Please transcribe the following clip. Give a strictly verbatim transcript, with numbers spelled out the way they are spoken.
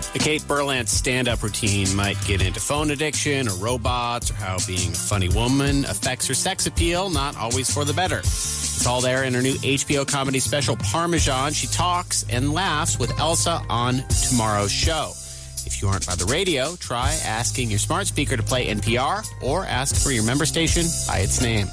The Kate Berlant stand-up routine might get into phone addiction or robots or how being a funny woman affects her sex appeal, not always for the better. It's all there in her new H B O comedy special, Parmesan. She talks and laughs with Elsa on tomorrow's show. If you aren't by the radio, try asking your smart speaker to play N P R or ask for your member station by its name.